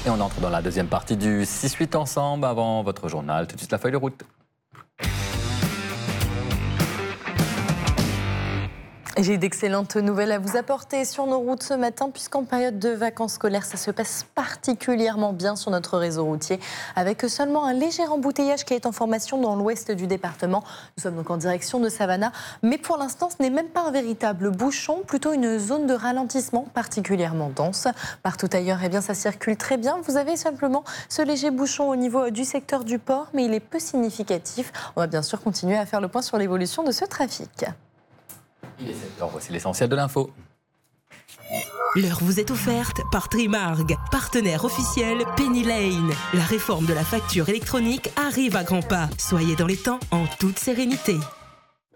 Et on entre dans la deuxième partie du 6-8 ensemble avant votre journal. Tout de suite la feuille de route. J'ai d'excellentes nouvelles à vous apporter sur nos routes ce matin, puisqu'en période de vacances scolaires, ça se passe particulièrement bien sur notre réseau routier, avec seulement un léger embouteillage qui est en formation dans l'ouest du département. Nous sommes donc en direction de Savannah, mais pour l'instant, ce n'est même pas un véritable bouchon, plutôt une zone de ralentissement particulièrement dense. Partout ailleurs, eh bien, ça circule très bien. Vous avez simplement ce léger bouchon au niveau du secteur du port, mais il est peu significatif. On va bien sûr continuer à faire le point sur l'évolution de ce trafic. Il est 7h, voici l'essentiel de l'info. L'heure vous est offerte par Trimarg, partenaire officiel Penny Lane. La réforme de la facture électronique arrive à grands pas. Soyez dans les temps en toute sérénité.